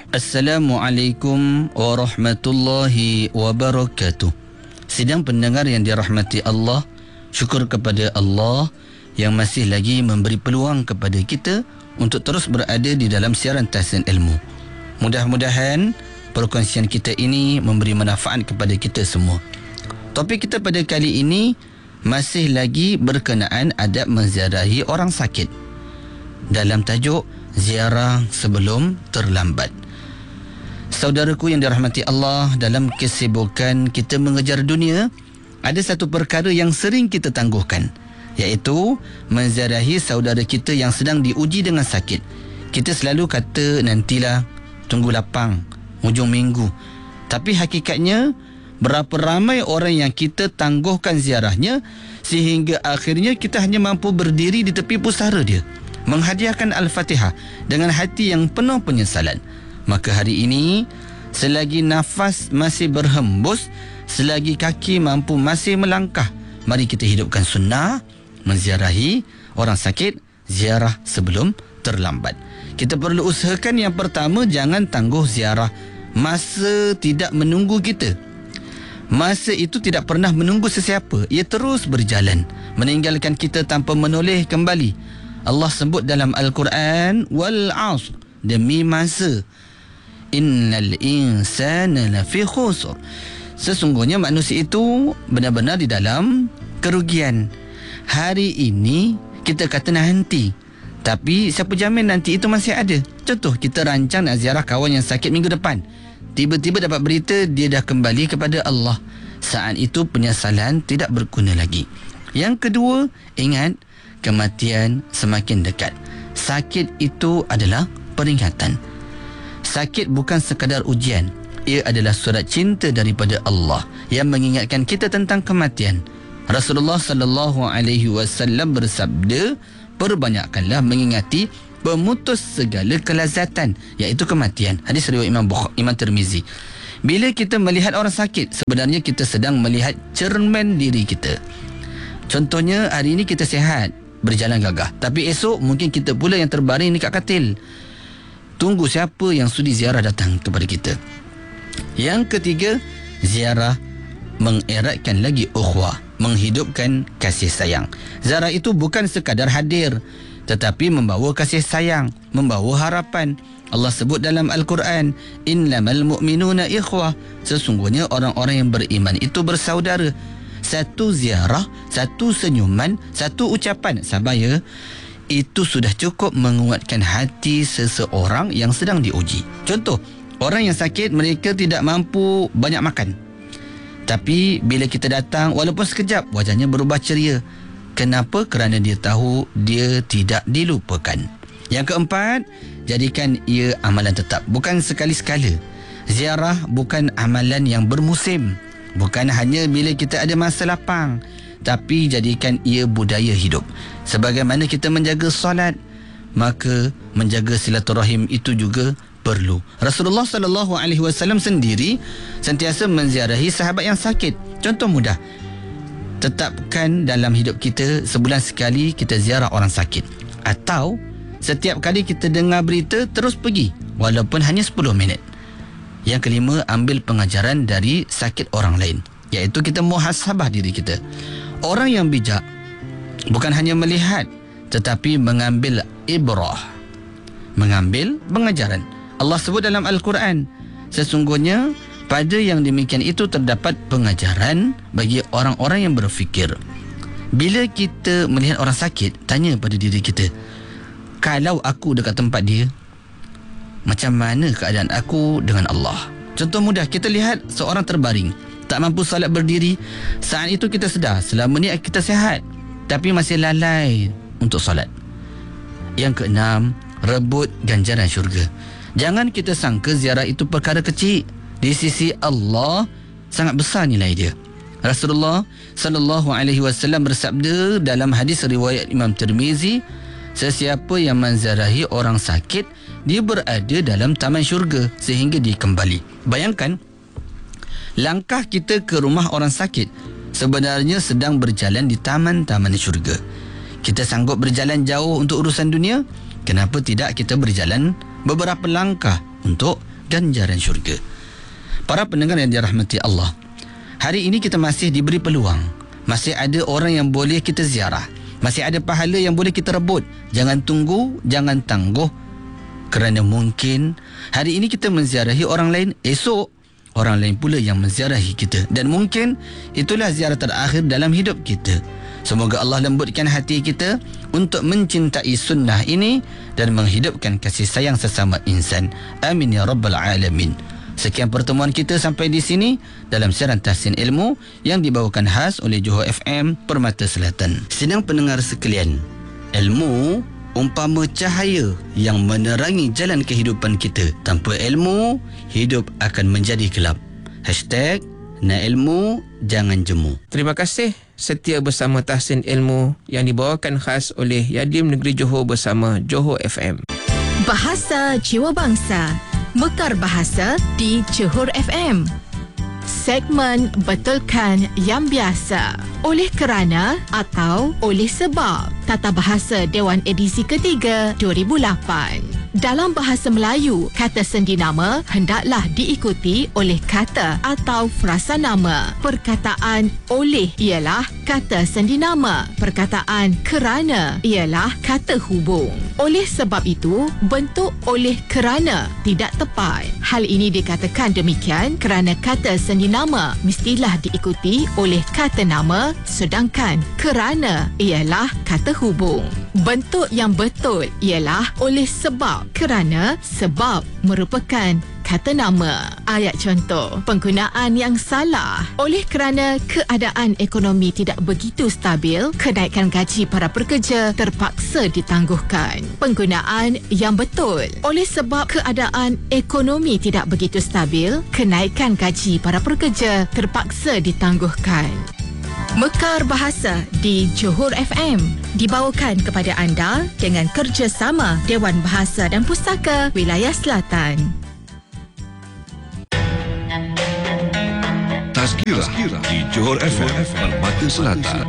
Assalamualaikum warahmatullahi wabarakatuh. Sidang pendengar yang dirahmati Allah, syukur kepada Allah yang masih lagi memberi peluang kepada kita untuk terus berada di dalam siaran Tahsin Ilmu. Mudah-mudahan perkongsian kita ini memberi manfaat kepada kita semua. Topik kita pada kali ini masih lagi berkenaan adab menziarahi orang sakit dalam tajuk ziarah sebelum terlambat. Saudaraku yang dirahmati Allah, dalam kesibukan kita mengejar dunia, ada satu perkara yang sering kita tangguhkan, iaitu menziarahi saudara kita yang sedang diuji dengan sakit. Kita selalu kata nantilah, tunggu lapang, hujung minggu. Tapi hakikatnya, berapa ramai orang yang kita tangguhkan ziarahnya sehingga akhirnya kita hanya mampu berdiri di tepi pusara dia, menghadiahkan Al-Fatihah dengan hati yang penuh penyesalan. Maka hari ini, selagi nafas masih berhembus, selagi kaki mampu masih melangkah, mari kita hidupkan sunnah menziarahi orang sakit, ziarah sebelum terlambat. Kita perlu usahakan yang pertama, jangan tangguh ziarah masa tidak menunggu kita. Masa itu tidak pernah menunggu sesiapa. Ia terus berjalan, meninggalkan kita tanpa menoleh kembali. Allah sebut dalam Al-Quran, wal 'asr, demi masa, innal insana lafi khusr, sesungguhnya manusia itu benar-benar di dalam kerugian. Hari ini kita kata nanti, tapi siapa jamin nanti itu masih ada? Contoh, kita rancang nak ziarah kawan yang sakit minggu depan, tiba-tiba dapat berita dia dah kembali kepada Allah. Saat itu penyesalan tidak berguna lagi. Yang kedua, ingat, kematian semakin dekat. Sakit itu adalah peringatan. Sakit bukan sekadar ujian. Ia adalah surat cinta daripada Allah yang mengingatkan kita tentang kematian. Rasulullah sallallahu alaihi wasallam bersabda, perbanyakkanlah mengingati pemutus segala kelazatan, iaitu kematian. Hadis riwayat Imam Tirmizi. Bila kita melihat orang sakit, sebenarnya kita sedang melihat cermin diri kita. Contohnya, hari ini kita sihat, berjalan gagah, tapi esok mungkin kita pula yang terbaring dekat katil. Tunggu siapa yang sudi ziarah datang kepada kita. Yang ketiga, ziarah mengeratkan lagi ukhuwah, menghidupkan kasih sayang. Ziarah itu bukan sekadar hadir, tetapi membawa kasih sayang, membawa harapan. Allah sebut dalam Al-Quran, innamal mu'minuna ikhwah, sesungguhnya orang-orang yang beriman itu bersaudara. Satu ziarah, satu senyuman, satu ucapan, sabar ya, itu sudah cukup menguatkan hati seseorang yang sedang diuji. Contoh, orang yang sakit, mereka tidak mampu banyak makan, tapi bila kita datang, walaupun sekejap, wajahnya berubah ceria. Kenapa? Kerana dia tahu dia tidak dilupakan. Yang keempat, jadikan ia amalan tetap, bukan sekali-sekala. Ziarah bukan amalan yang bermusim, bukan hanya bila kita ada masa lapang, tapi jadikan ia budaya hidup. Sebagaimana kita menjaga solat, maka menjaga silaturahim itu juga perlu. Rasulullah sallallahu alaihi wasallam sendiri sentiasa menziarahi sahabat yang sakit. Contoh mudah, tetapkan dalam hidup kita sebulan sekali kita ziarah orang sakit, atau setiap kali kita dengar berita terus pergi walaupun hanya 10 minit. Yang kelima, ambil pengajaran dari sakit orang lain, iaitu kita muhasabah diri kita. Orang yang bijak bukan hanya melihat, tetapi mengambil ibrah, mengambil pengajaran. Allah sebut dalam Al-Quran, sesungguhnya pada yang demikian itu terdapat pengajaran bagi orang-orang yang berfikir. Bila kita melihat orang sakit, tanya pada diri kita, kalau aku dekat tempat dia, macam mana keadaan aku dengan Allah? Contoh mudah, kita lihat seorang terbaring, tak mampu salat berdiri. Saat itu kita sedar, selama ni kita sihat, tapi masih lalai untuk salat. Yang keenam, rebut ganjaran syurga. Jangan kita sangka ziarah itu perkara kecil. Di sisi Allah sangat besar nilai dia. Rasulullah sallallahu alaihi wasallam bersabda dalam hadis riwayat Imam Tirmizi, sesiapa yang menziarahi orang sakit, dia berada dalam taman syurga sehingga dia kembali. Bayangkan, langkah kita ke rumah orang sakit sebenarnya sedang berjalan di taman-taman syurga. Kita sanggup berjalan jauh untuk urusan dunia, kenapa tidak kita berjalan beberapa langkah untuk ganjaran syurga. Para pendengar yang dirahmati Allah, hari ini kita masih diberi peluang. Masih ada orang yang boleh kita ziarah. Masih ada pahala yang boleh kita rebut. Jangan tunggu, jangan tangguh. Kerana mungkin hari ini kita menziarahi orang lain, esok orang lain pula yang menziarahi kita. Dan mungkin itulah ziarah terakhir dalam hidup kita. Semoga Allah lembutkan hati kita untuk mencintai sunnah ini dan menghidupkan kasih sayang sesama insan. Amin ya rabbal alamin. Sekian pertemuan kita sampai di sini dalam siaran Tahsin Ilmu yang dibawakan khas oleh Johor FM Permata Selatan. Sidang pendengar sekalian, ilmu umpama cahaya yang menerangi jalan kehidupan kita. Tanpa ilmu, hidup akan menjadi gelap. #Nak ilmu, jangan jemu. Terima kasih setia bersama Tahsin Ilmu yang dibawakan khas oleh Yadim Negeri Johor bersama Johor FM. Bahasa Jiwa Bangsa, Mekar Bahasa di Johor FM. Segmen Betulkan Yang Biasa, oleh kerana atau oleh sebab. Tata Bahasa Dewan Edisi ketiga 2008. Dalam bahasa Melayu, kata sendi nama hendaklah diikuti oleh kata atau frasa nama. Perkataan oleh ialah kata sendi nama. Perkataan kerana ialah kata hubung. Oleh sebab itu, bentuk oleh kerana tidak tepat. Hal ini dikatakan demikian kerana kata sendi nama mestilah diikuti oleh kata nama, sedangkan kerana ialah kata hubung. Bentuk yang betul ialah oleh sebab, kerana sebab merupakan kata nama. Ayat contoh, penggunaan yang salah. Oleh kerana keadaan ekonomi tidak begitu stabil, kenaikan gaji para pekerja terpaksa ditangguhkan. Penggunaan yang betul. Oleh sebab keadaan ekonomi tidak begitu stabil, kenaikan gaji para pekerja terpaksa ditangguhkan. Mekar Bahasa di Johor FM dibawakan kepada anda dengan kerjasama Dewan Bahasa dan Pustaka Wilayah Selatan. Tazkirah di Johor FM Permata Selatan.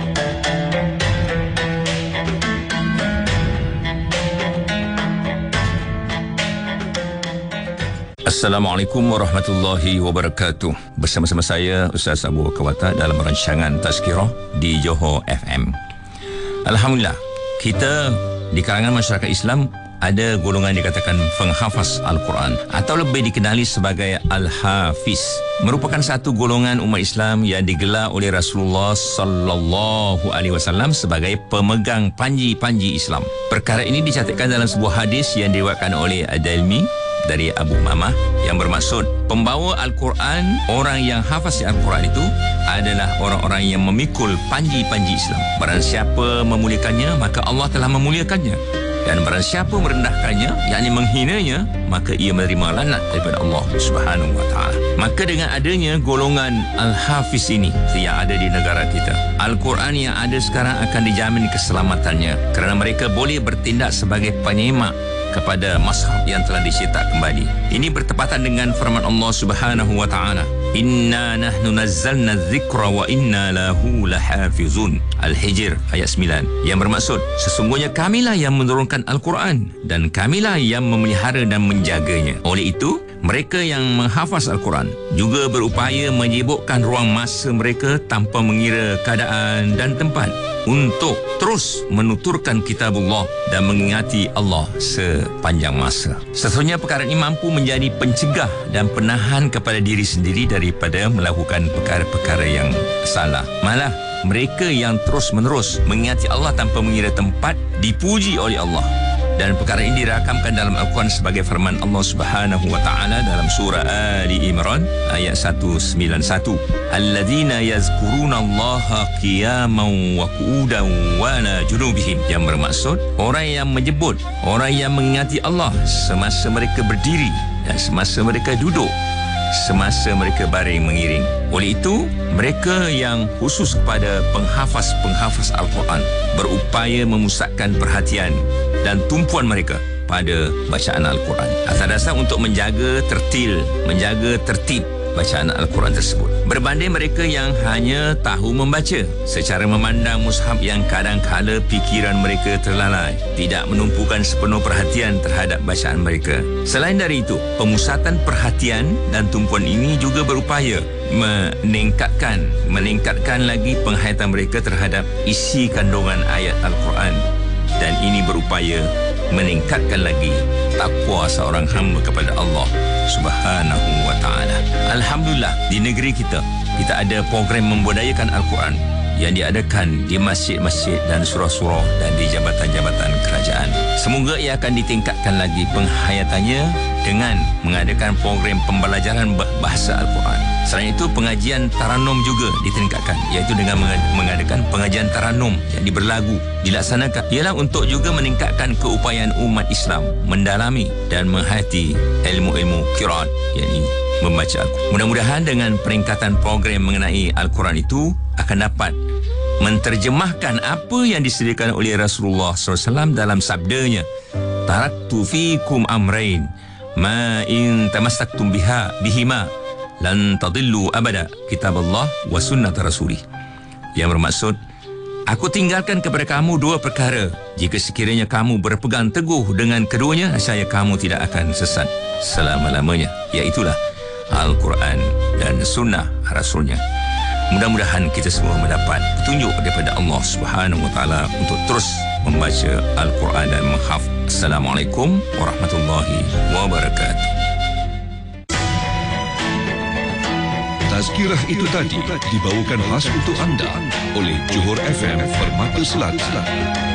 Assalamualaikum warahmatullahi wabarakatuh. Bersama-sama saya Ustaz Abu Kawata dalam rancangan Tazkirah di Johor FM. Alhamdulillah, kita di kalangan masyarakat Islam ada golongan dikatakan penghafaz Al-Quran atau lebih dikenali sebagai Al-Hafiz. Merupakan satu golongan umat Islam yang digelar oleh Rasulullah sallallahu alaihi wasallam sebagai pemegang panji-panji Islam. Perkara ini dicatatkan dalam sebuah hadis yang diriwayatkan oleh Ad-Dailmi dari Abu Mamah yang bermaksud pembawa Al-Quran, orang yang hafaz Al-Quran itu adalah orang-orang yang memikul panji-panji Islam. Barang siapa memuliakannya, maka Allah telah memuliakannya. Dan barang siapa merendahkannya, yakni menghinanya, maka ia menerima laknat daripada Allah Subhanahu wa taala. Maka dengan adanya golongan Al-Hafiz ini yang ada di negara kita, Al-Quran yang ada sekarang akan dijamin keselamatannya kerana mereka boleh bertindak sebagai penyemak kepada mazhab yang telah dicetak kembali. Ini bertepatan dengan firman Allah Subhanahu wa taala, "Inna nahnu nazzalna dzikra wa inna lahu lahafizun." Al-Hijr ayat 9, yang bermaksud sesungguhnya kamilah yang menurunkan Al-Quran dan kamilah yang memelihara dan menjaganya. Oleh itu, mereka yang menghafaz Al-Quran juga berupaya menyibukkan ruang masa mereka tanpa mengira keadaan dan tempat untuk terus menuturkan kitabullah dan mengingati Allah sepanjang masa. Sesungguhnya perkara ini mampu menjadi pencegah dan penahan kepada diri sendiri daripada melakukan perkara-perkara yang salah. Malah mereka yang terus-menerus mengingati Allah tanpa mengira tempat dipuji oleh Allah. Dan perkara ini dirakamkan dalam Al-Quran sebagai firman Allah Subhanahu wa taala dalam surah Ali Imran ayat 191. Alladzina yazkurunallaha qiyaman wa qu'udan wa ala junubihim, yang bermaksud orang yang menyebut, orang yang mengingati Allah semasa mereka berdiri dan semasa mereka duduk, semasa mereka baring mengiring. Oleh itu, mereka yang khusus kepada penghafaz Al-Quran berupaya memusatkan perhatian dan tumpuan mereka pada bacaan Al-Quran atas dasar untuk menjaga tertib bacaan Al-Quran tersebut. berbanding mereka yang hanya tahu membaca. Secara memandang mushaf yang kadang-kala fikiran mereka terlalai, tidak menumpukan sepenuh perhatian terhadap bacaan mereka. Selain dari itu, pemusatan perhatian dan tumpuan ini juga berupaya meningkatkan lagi penghayatan mereka terhadap isi kandungan ayat Al-Quran, dan ini berupaya meningkatkan lagi takwa seorang hamba kepada Allah Subhanahu wa ta'ala. Alhamdulillah, di negeri kita ada program membudayakan Al-Quran yang diadakan di masjid-masjid dan surau-surau dan di jabatan-jabatan kerajaan. Semoga ia akan ditingkatkan lagi penghayatannya dengan mengadakan program pembelajaran bahasa Al-Quran. Selain itu, pengajian taranum juga ditingkatkan, iaitu dengan mengadakan pengajian taranum yang berlagu dilaksanakan. Ialah untuk juga meningkatkan keupayaan umat Islam mendalami dan menghayati ilmu-ilmu qiraat, yakni membaca Al-Quran. Mudah-mudahan dengan peningkatan program mengenai Al-Quran itu akan dapat menterjemahkan apa yang disediakan oleh Rasulullah SAW dalam sabdanya, taraktu fikum amrain ma in tamassaktum bihima lan tadillu abada, kitab Allah wa sunnat rasulih. Yang bermaksud, aku tinggalkan kepada kamu dua perkara, jika sekiranya kamu berpegang teguh dengan keduanya, saya kamu tidak akan sesat selama-lamanya, iaitulah Al-Quran dan sunnah Rasulnya. Mudah-mudahan kita semua mendapat petunjuk daripada Allah Subhanahu wa ta'ala untuk terus membaca Al-Quran dan menghafaz. Assalamualaikum warahmatullahi wabarakatuh. Tazkirah itu tadi dibawakan khas untuk anda oleh Johor FM Permata Selatan.